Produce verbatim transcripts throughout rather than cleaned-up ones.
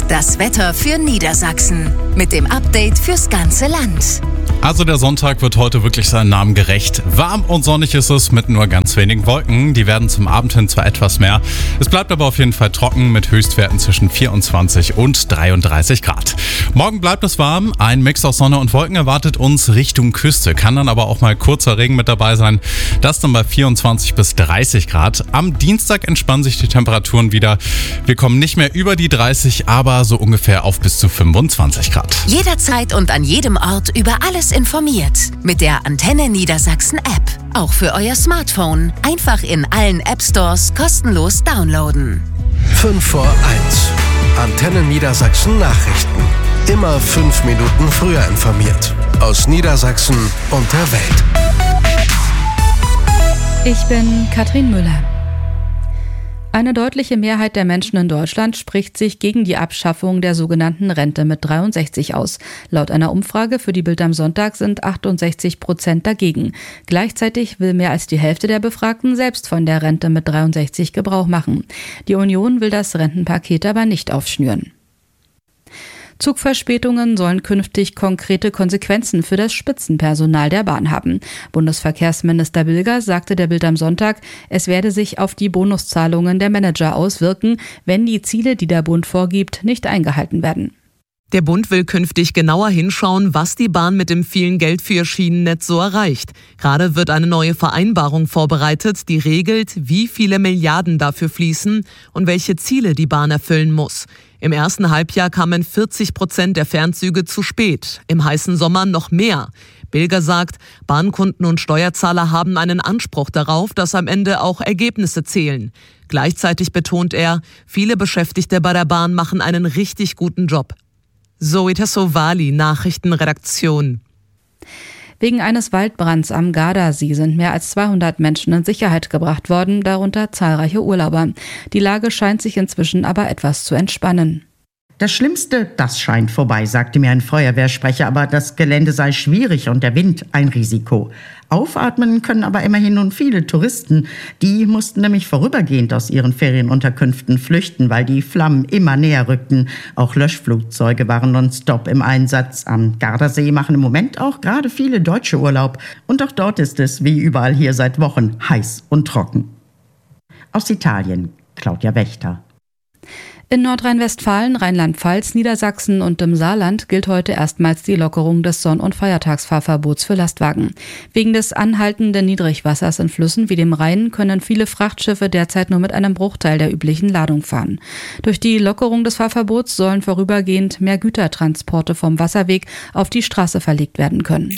das Wetter für Niedersachsen mit dem Update fürs ganze Land. Also der Sonntag wird heute wirklich seinem Namen gerecht. Warm und sonnig ist es mit nur ganz wenigen Wolken. Die werden zum Abend hin zwar etwas mehr. Es bleibt aber auf jeden Fall trocken mit Höchstwerten zwischen vierundzwanzig und dreiunddreißig Grad. Morgen bleibt es warm. Ein Mix aus Sonne und Wolken erwartet uns Richtung Küste. Kann dann aber auch mal kurzer Regen mit dabei sein. Das dann bei vierundzwanzig bis dreißig Grad. Am Dienstag entspannen sich die Temperaturen wieder. Wir kommen nicht mehr über die dreißig, aber so ungefähr auf bis zu fünfundzwanzig Grad. Jederzeit und an jedem Ort über alles informiert. Mit der Antenne Niedersachsen App. Auch für euer Smartphone. Einfach in allen App Stores kostenlos downloaden. fünf vor eins. Antenne Niedersachsen Nachrichten. Immer fünf Minuten früher informiert. Aus Niedersachsen und der Welt. Ich bin Katrin Müller. Eine deutliche Mehrheit der Menschen in Deutschland spricht sich gegen die Abschaffung der sogenannten Rente mit dreiundsechzig aus. Laut einer Umfrage für die Bild am Sonntag sind achtundsechzig Prozent dagegen. Gleichzeitig will mehr als die Hälfte der Befragten selbst von der Rente mit dreiundsechzig Gebrauch machen. Die Union will das Rentenpaket aber nicht aufschnüren. Zugverspätungen sollen künftig konkrete Konsequenzen für das Spitzenpersonal der Bahn haben. Bundesverkehrsminister Bilger sagte der Bild am Sonntag, es werde sich auf die Bonuszahlungen der Manager auswirken, wenn die Ziele, die der Bund vorgibt, nicht eingehalten werden. Der Bund will künftig genauer hinschauen, was die Bahn mit dem vielen Geld für ihr Schienennetz so erreicht. Gerade wird eine neue Vereinbarung vorbereitet, die regelt, wie viele Milliarden dafür fließen und welche Ziele die Bahn erfüllen muss. Im ersten Halbjahr kamen vierzig Prozent der Fernzüge zu spät, im heißen Sommer noch mehr. Bilger sagt, Bahnkunden und Steuerzahler haben einen Anspruch darauf, dass am Ende auch Ergebnisse zählen. Gleichzeitig betont er, viele Beschäftigte bei der Bahn machen einen richtig guten Job. Zoe Tassovali, Nachrichtenredaktion. Wegen eines Waldbrands am Gardasee sind mehr als zweihundert Menschen in Sicherheit gebracht worden, darunter zahlreiche Urlauber. Die Lage scheint sich inzwischen aber etwas zu entspannen. Das Schlimmste, das scheint vorbei, sagte mir ein Feuerwehrsprecher, aber das Gelände sei schwierig und der Wind ein Risiko. Aufatmen können aber immerhin nun viele Touristen. Die mussten nämlich vorübergehend aus ihren Ferienunterkünften flüchten, weil die Flammen immer näher rückten. Auch Löschflugzeuge waren nonstop im Einsatz. Am Gardasee machen im Moment auch gerade viele Deutsche Urlaub. Und auch dort ist es, wie überall hier seit Wochen, heiß und trocken. Aus Italien, Claudia Wächter. In Nordrhein-Westfalen, Rheinland-Pfalz, Niedersachsen und im Saarland gilt heute erstmals die Lockerung des Sonn- und Feiertagsfahrverbots für Lastwagen. Wegen des anhaltenden Niedrigwassers in Flüssen wie dem Rhein können viele Frachtschiffe derzeit nur mit einem Bruchteil der üblichen Ladung fahren. Durch die Lockerung des Fahrverbots sollen vorübergehend mehr Gütertransporte vom Wasserweg auf die Straße verlegt werden können.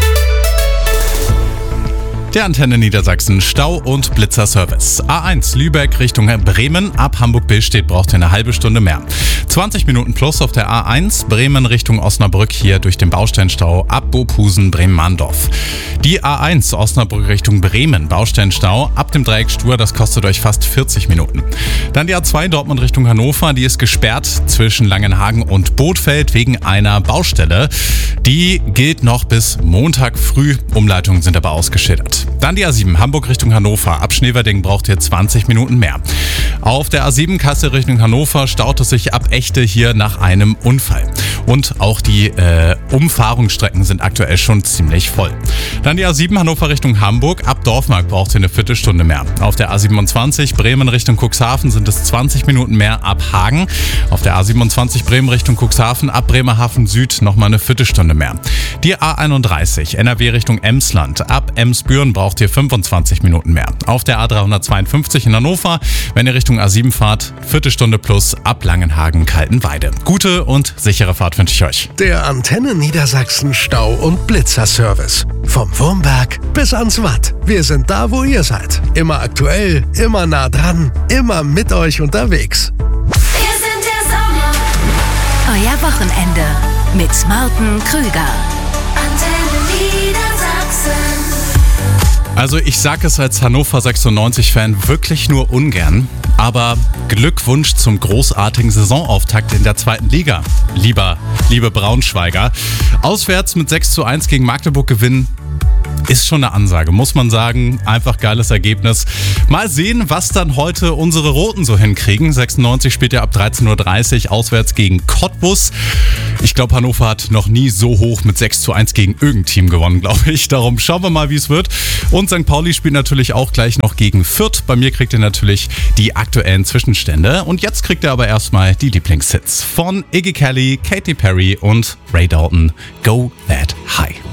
Der Antenne Niedersachsen Stau- und Blitzerservice. A eins Lübeck Richtung Bremen. Ab Hamburg-Billstedt braucht ihr eine halbe Stunde mehr. zwanzig Minuten plus auf der A eins Bremen Richtung Osnabrück hier durch den Baustellenstau ab Bobhusen Bremen-Mahndorf. Die A eins Osnabrück Richtung Bremen Baustellenstau ab dem Dreieck Stur, das kostet euch fast vierzig Minuten. Dann die A zwei Dortmund Richtung Hannover, die ist gesperrt zwischen Langenhagen und Bothfeld wegen einer Baustelle. Die gilt noch bis Montag früh. Umleitungen sind aber ausgeschildert. Dann die A sieben Hamburg Richtung Hannover. Ab Schneverding braucht ihr zwanzig Minuten mehr. Auf der A sieben Kassel Richtung Hannover staut es sich ab Echte hier nach einem Unfall. Und auch die äh, Umfahrungsstrecken sind aktuell schon ziemlich voll. Dann die A sieben Hannover Richtung Hamburg. Ab Dorfmark braucht ihr eine Viertelstunde mehr. Auf der A siebenundzwanzig Bremen Richtung Cuxhaven sind es zwanzig Minuten mehr ab Hagen. Auf der A siebenundzwanzig Bremen Richtung Cuxhaven ab Bremerhaven Süd nochmal eine Viertelstunde mehr. Die A einunddreißig N R W Richtung Emsland. Ab Emsbüren braucht ihr fünfundzwanzig Minuten mehr. Auf der A dreihundertzweiundfünfzig in Hannover, wenn ihr Richtung A sieben fahrt, Viertelstunde plus ab Langenhagen-Kaltenweide. Gute und sichere Fahrt wünsche ich euch. Der Antenne Niedersachsen Stau- und Blitzerservice. Vom Wurmberg bis ans Watt. Wir sind da, wo ihr seid. Immer aktuell, immer nah dran, immer mit euch unterwegs. Wir sind der Sommer. Euer Wochenende mit Martin Krüger. Antenne Niedersachsen. Also ich sage es als Hannover sechsundneunzig-Fan wirklich nur ungern, aber Glückwunsch zum großartigen Saisonauftakt in der zweiten Liga, lieber, liebe Braunschweiger. Auswärts mit sechs zu eins gegen Magdeburg gewinnen, ist schon eine Ansage, muss man sagen. Einfach geiles Ergebnis. Mal sehen, was dann heute unsere Roten so hinkriegen. sechsundneunzig spielt ja ab dreizehn Uhr dreißig auswärts gegen Cottbus. Ich glaube, Hannover hat noch nie so hoch mit sechs zu eins gegen irgendein Team gewonnen, glaube ich. Darum schauen wir mal, wie es wird. Und Sankt Pauli spielt natürlich auch gleich noch gegen Fürth. Bei mir kriegt ihr natürlich die aktuellen Zwischenstände. Und jetzt kriegt ihr aber erstmal die Lieblingshits von Iggy Kelly, Katy Perry und Ray Dalton. Go That High.